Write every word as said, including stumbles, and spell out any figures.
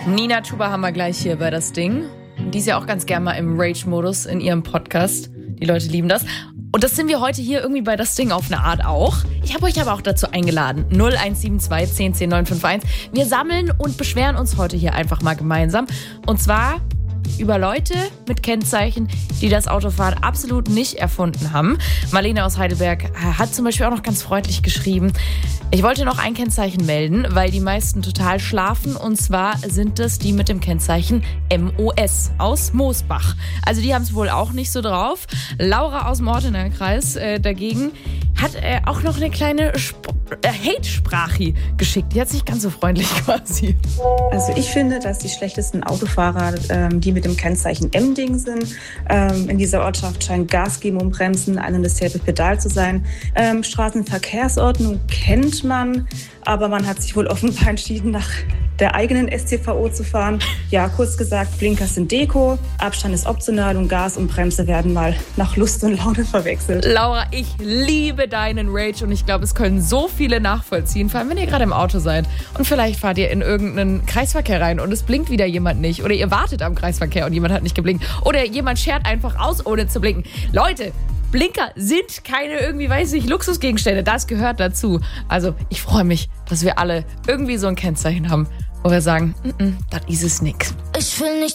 Nina Chuba haben wir gleich hier bei das Ding. Die ist ja auch ganz gern mal im Rage-Modus in ihrem Podcast. Die Leute lieben das. Und das sind wir heute hier irgendwie bei das Ding auf eine Art auch. Ich habe euch aber auch dazu eingeladen. null eins sieben zwei, zehn, zehn, neun fünf eins. Wir sammeln und beschweren uns heute hier einfach mal gemeinsam. Und zwar über Leute mit Kennzeichen, die das Autofahren absolut nicht erfunden haben. Marlene aus Heidelberg hat zum Beispiel auch noch ganz freundlich geschrieben: Ich wollte noch ein Kennzeichen melden, weil die meisten total schlafen. Und zwar sind es die mit dem Kennzeichen M O S aus Moosbach. Also die haben es wohl auch nicht so drauf. Laura aus dem Ortener Kreis äh, dagegen hat äh, auch noch eine kleine Sp- äh, Hate-Sprache geschickt. Die hat sich ganz so freundlich quasi. Also ich finde, dass die schlechtesten Autofahrer ähm, die mit dem Kennzeichen M-Ding sind. Ähm, in dieser Ortschaft scheint Gas geben und Bremsen ein und dasselbe Pedal zu sein. Ähm, Straßenverkehrsordnung kennt man, aber man hat sich wohl offenbar entschieden, nach der eigenen S T V O zu fahren. Ja, kurz gesagt, Blinker sind Deko, Abstand ist optional und Gas und Bremse werden mal nach Lust und Laune verwechselt. Laura, ich liebe deinen Rage und ich glaube, es können so viele nachvollziehen, vor allem wenn ihr gerade im Auto seid und vielleicht fahrt ihr in irgendeinen Kreisverkehr rein und es blinkt wieder jemand nicht oder ihr wartet am Kreisverkehr und jemand hat nicht geblinkt oder jemand schert einfach aus, ohne zu blinken. Leute, Blinker sind keine irgendwie, weiß ich, Luxusgegenstände. Das gehört dazu. Also ich freue mich, dass wir alle irgendwie so ein Kennzeichen haben, wo wir sagen, das ist es nix. Ich will nicht